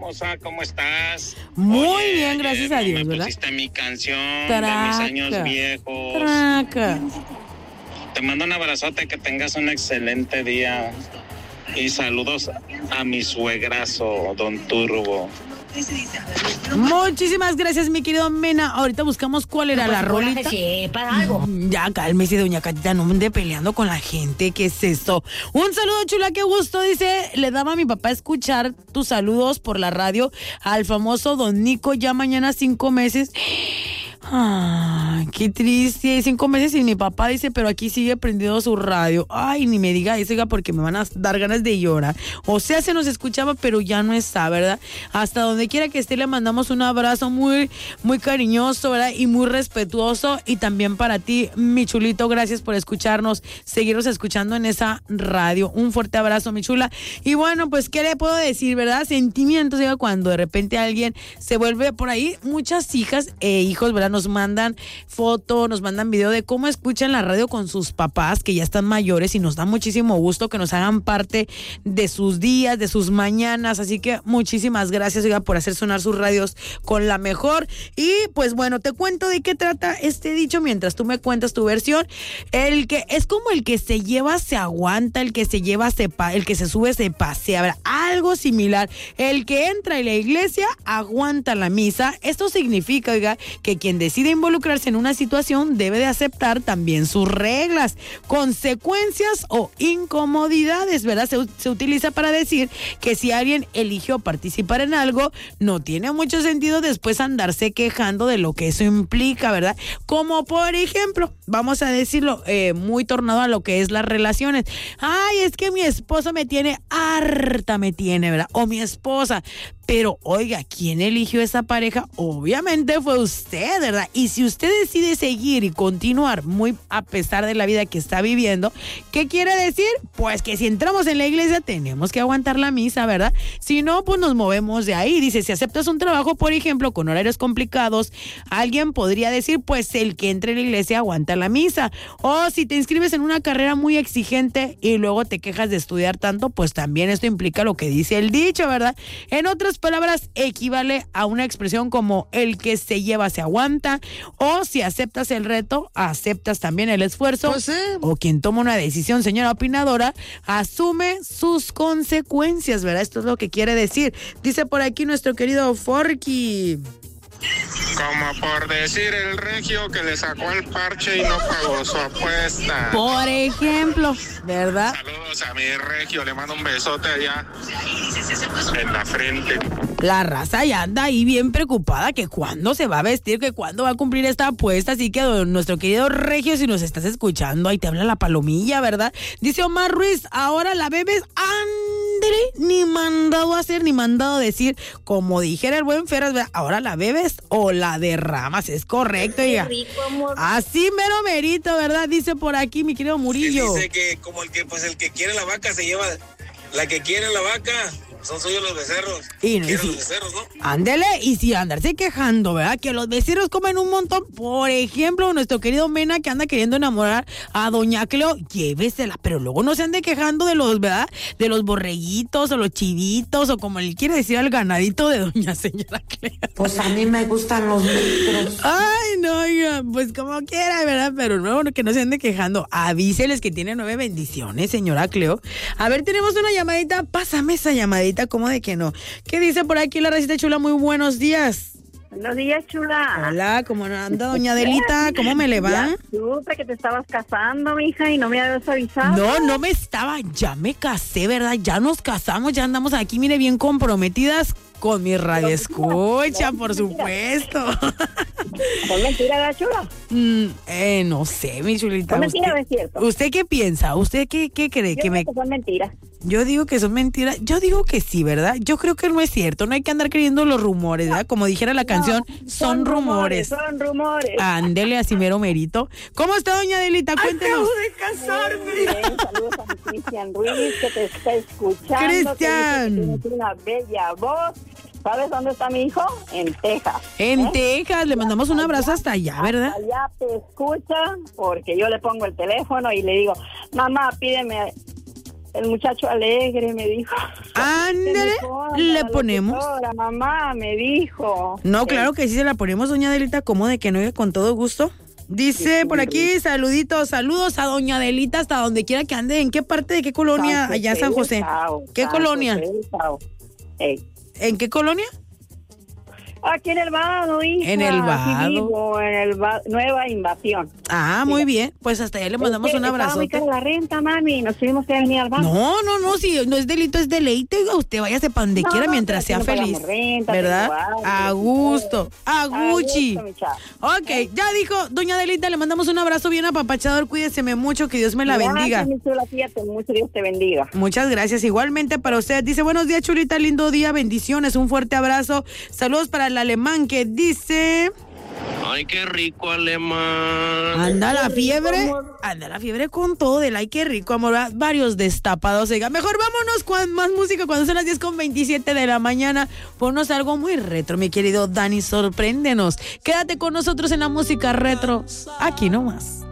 hermosa, ¿cómo estás? Muy bien, gracias a Dios, me ¿verdad? pusiste mi canción Traca, de mis años viejos. Traca. Te mando un abrazote, que tengas un excelente día. Y saludos a mi suegrazo, Don Turbo. Muchísimas gracias, mi querido Mena. Ahorita buscamos cuál era la rolita. Para algo. Ya, cálmese, doña Catita, no ande peleando con la gente. ¿Qué es esto? Un saludo, chula, qué gusto. Dice, le daba a mi papá escuchar tus saludos por la radio al famoso Don Nico, ya mañana 5 meses. Ay, qué triste, 5 meses sin mi papá, dice, pero aquí sigue prendido su radio. Ay, ni me diga eso, oiga, porque me van a dar ganas de llorar. O sea, se nos escuchaba, pero ya no está, ¿verdad? Hasta donde quiera que esté, le mandamos un abrazo muy, muy cariñoso, ¿verdad? Y muy respetuoso. Y también para ti, mi chulito, gracias por escucharnos, seguirnos escuchando en esa radio. Un fuerte abrazo, mi chula. Y bueno, pues, ¿qué le puedo decir, verdad? Sentimientos, oiga, cuando de repente alguien se vuelve por ahí, muchas hijas e hijos, ¿verdad? Nos mandan foto, nos mandan video de cómo escuchan la radio con sus papás que ya están mayores, y nos da muchísimo gusto que nos hagan parte de sus días, de sus mañanas. Así que muchísimas gracias, oiga, por hacer sonar sus radios con la mejor. Y pues bueno, te cuento de qué trata este dicho mientras tú me cuentas tu versión. El que es como el que se lleva se aguanta, el que se lleva el que se sube se pasea, ¿verdad? Algo similar. El que entra en la iglesia aguanta la misa. Esto significa, oiga, que quien decide involucrarse en una situación debe de aceptar también sus reglas, consecuencias o incomodidades, ¿verdad? Se utiliza para decir que si alguien eligió participar en algo, no tiene mucho sentido después andarse quejando de lo que eso implica, ¿verdad? Como por ejemplo, vamos a decirlo, muy tornado a lo que es las relaciones. Ay, es que mi esposo me tiene harta, ¿verdad? O mi esposa. Pero, oiga, ¿quién eligió esa pareja? Obviamente fue usted, ¿verdad? Y si usted decide seguir y continuar muy a pesar de la vida que está viviendo, ¿qué quiere decir? Pues que si entramos en la iglesia tenemos que aguantar la misa, ¿verdad? Si no, pues nos movemos de ahí. Dice, si aceptas un trabajo, por ejemplo, con horarios complicados, alguien podría decir, pues el que entre en la iglesia aguanta la misa. O si te inscribes en una carrera muy exigente y luego te quejas de estudiar tanto, pues también esto implica lo que dice el dicho, ¿verdad? En otras palabras, equivale a una expresión como el que se lleva se aguanta, o si aceptas el reto, aceptas también el esfuerzo, Pues sí. o quien toma una decisión, señora opinadora, asume sus consecuencias, ¿verdad? Esto es lo que quiere decir. Dice por aquí nuestro querido Forky. Como por decir el regio que le sacó el parche y no pagó su apuesta. Por ejemplo, ¿verdad? Saludos a mi regio, le mando un besote allá en la frente. La raza ya anda ahí bien preocupada que cuándo se va a vestir, que cuándo va a cumplir esta apuesta. Así que nuestro querido Regio, si nos estás escuchando, ahí te habla la palomilla, ¿verdad? Dice Omar Ruiz, ahora la bebes, Andre, ni mandado a hacer, ni mandado a decir, como dijera el buen Feras, ¿verdad? Ahora la bebes o la derramas, es correcto, ya. Así mero merito, ¿verdad? Dice por aquí mi querido Murillo. Dice que como el que quiere la vaca se lleva la que quiere la vaca. Son suyos los becerros. Y Quieren sí, los becerros, ¿no? ándele, y si andarse quejando, ¿verdad? Que los becerros comen un montón. Por ejemplo, nuestro querido Mena, que anda queriendo enamorar a doña Cleo, llévesela, pero luego no se ande quejando de los, ¿verdad? De los borreguitos o los chivitos, o como le quiere decir al ganadito de doña señora Cleo. Pues a mí me gustan los metros. Ay, no, oiga, pues como quiera, ¿verdad? Pero luego que no se ande quejando. Avíseles que tiene 9 bendiciones, señora Cleo. A ver, tenemos una llamadita. Pásame esa llamadita. ¿Cómo de que no? ¿Qué dice por aquí la racita chula? Muy buenos días. Buenos días, chula. Hola, ¿cómo anda doña Adelita? ¿Cómo me le va? Ya supe que te estabas casando, mija, y no me habías avisado. No me estaba, ya me casé, ¿verdad? Ya nos casamos, ya andamos aquí, mire, bien comprometidas con mi radioescucha, por supuesto. ¿Son mentiras, ¿verdad, chula? No sé, mi chulita. ¿Son mentiras o es cierto? ¿Usted qué piensa? ¿Usted qué cree? Yo creo que son mentiras. Yo digo que son mentiras. Yo digo que sí, ¿verdad? Yo creo que no es cierto. No hay que andar creyendo los rumores, ¿verdad? Como dijera la canción, son rumores. Son rumores. Ándele, así mero merito. ¿Cómo está, doña Adelita? Cuéntenos. Acabo de casarme. Bien, saludos a mi Cristian Ruiz, que te está escuchando. Cristian. Que tienes una bella voz. ¿Sabes dónde está mi hijo? En Texas. En Texas. Le mandamos un abrazo hasta allá, ¿verdad? Allá te escucha, porque yo le pongo el teléfono y le digo, mamá, pídeme El muchacho alegre me dijo. Ándale, le ponemos. Mamá me dijo. No, claro que sí se la ponemos, doña Adelita, como de que no, con todo gusto. Dice por aquí, saluditos, saludos a doña Adelita hasta donde quiera que ande. ¿En qué parte de qué colonia? Allá San José. ¿Qué colonia? ¿En qué colonia? Aquí en el Vado, hija. En el Vado. Aquí vivo, en el Nueva Invasión. Ah, muy bien. Pues hasta allá le mandamos un abrazo. Estaba muy cara la renta, mami. Nos tuvimos que venir al banco. No, si no es delito, es deleite. Usted váyase para donde quiera mientras sea feliz. Renta, ¿verdad? A gusto. A Gucci. Ok, ¿Eh? ya dijo doña Adelita, le mandamos un abrazo bien apapachador. Cuídeseme mucho, que Dios me la bendiga. Mi chula, fíjate, mucho, Dios te bendiga. Muchas gracias, igualmente para usted. Dice, buenos días, chulita, lindo día, bendiciones, un fuerte abrazo. Saludos para el alemán que dice... Ay, qué rico, alemán. Anda la fiebre con todo del ay, qué rico, amor. Varios destapados. Oiga, mejor vámonos con más música cuando son las 10:27 de la mañana. Ponnos algo muy retro, mi querido Dani, sorpréndenos. Quédate con nosotros en la música retro, aquí nomás.